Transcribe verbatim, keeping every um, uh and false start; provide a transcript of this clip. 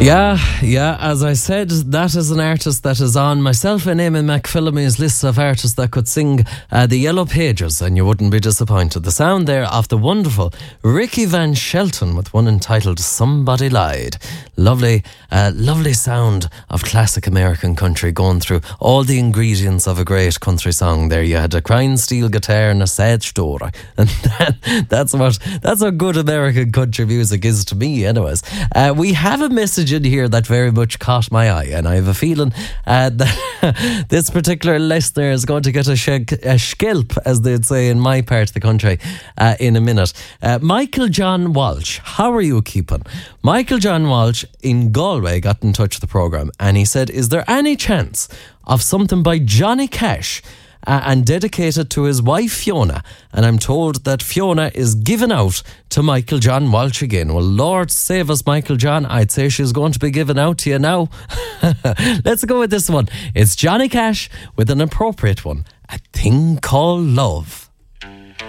Yeah, yeah, as I said, that is an artist that is on myself and Eamon McPhillamy's list of artists that could sing uh, the Yellow Pages, and you wouldn't be disappointed. The sound there of the wonderful Ricky Van Shelton with one entitled Somebody Lied. Lovely, uh, lovely sound of classic American country going through all the ingredients of a great country song there. You had a crying steel guitar and a sad story. And that, that's what that's what good American country music is to me anyways. Uh, we have a message in here that very much caught my eye, and I have a feeling uh, that this particular listener is going to get a, sh- a scalp, as they'd say in my part of the country, uh, in a minute. Uh, Michael John Walsh, how are you keeping? Michael John Walsh in Galway got in touch with the programme, and he said, is there any chance of something by Johnny Cash Uh, and dedicated to his wife Fiona? And I'm told that Fiona is given out to Michael John Walsh again. Well, Lord save us, Michael John. I'd say she's going to be given out to you now. Let's go with this one. It's Johnny Cash with an appropriate one, A Thing Called Love.